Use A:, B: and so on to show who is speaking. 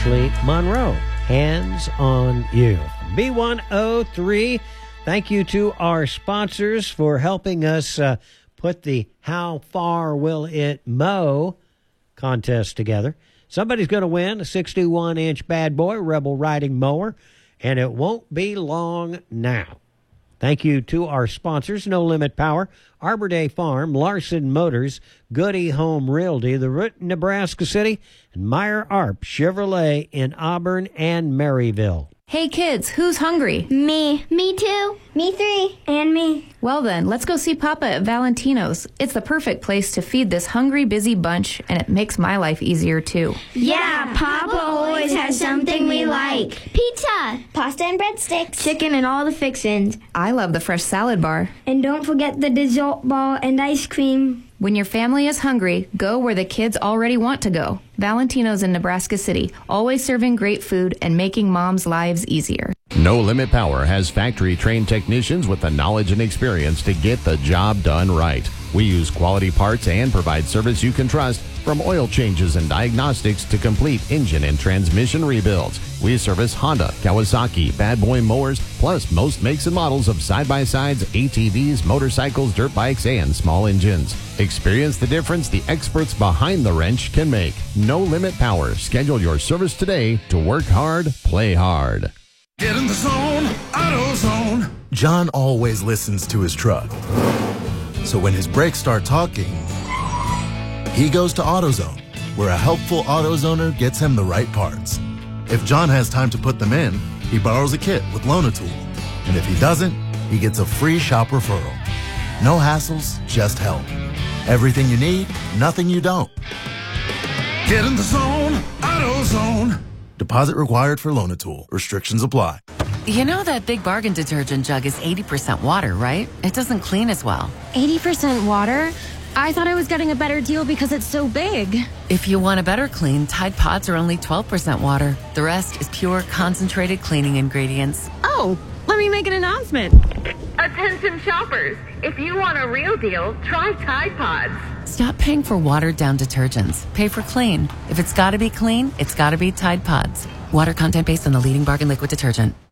A: Ashley Monroe. Hands on You. B103. Thank you to our sponsors for helping us put the How Far Will It Mow contest together. Somebody's going to win a 61-inch Bad Boy Rebel riding mower, and it won't be long now. Thank you to our sponsors, No Limit Power, Arbor Day Farm, Larson Motors, Goody Home Realty, The Root in Nebraska City, and Meyer Arp Chevrolet in Auburn and Maryville.
B: Hey kids, who's hungry?
C: Me. Me too. Me three. And me.
B: Well then, let's go see Papa at Valentino's. It's the perfect place to feed this hungry, busy bunch, and it makes my life easier too.
C: Yeah, Papa always has something we like. Pizza, pasta and breadsticks, chicken and all the fixins.
B: I love the fresh salad bar.
C: And don't forget the dessert ball and ice cream.
B: When your family is hungry, go where the kids already want to go. Valentino's in Nebraska City, always serving great food and making moms' lives easier.
D: No Limit Power has factory-trained technicians with the knowledge and experience to get the job done right. We use quality parts and provide service you can trust, from oil changes and diagnostics to complete engine and transmission rebuilds. We service Honda, Kawasaki, Bad Boy mowers, plus most makes and models of side-by-sides, ATVs, motorcycles, dirt bikes, and small engines. Experience the difference the experts behind the wrench can make. No Limit Power. Schedule your service today to work hard, play hard.
E: Get in the zone, AutoZone.
F: John always listens to his truck. So when his brakes start talking, he goes to AutoZone, where a helpful AutoZoner gets him the right parts. If John has time to put them in, he borrows a kit with Loan-A-Tool. And if he doesn't, he gets a free shop referral. No hassles, just help. Everything you need, nothing you don't.
E: Get in the zone, AutoZone.
F: Deposit required for Loan-A-Tool. Restrictions apply.
G: You know that Big Bargain detergent jug is 80% water, right? It doesn't clean as well.
C: 80% water? I thought I was getting a better deal because it's so big.
G: If you want a better clean, Tide Pods are only 12% water. The rest is pure, concentrated cleaning ingredients.
H: Oh, let me make an announcement. Attention shoppers, if you want a real deal, try Tide Pods.
G: Stop paying for watered-down detergents. Pay for clean. If it's got to be clean, it's got to be Tide Pods. Water content based on the leading bargain liquid detergent.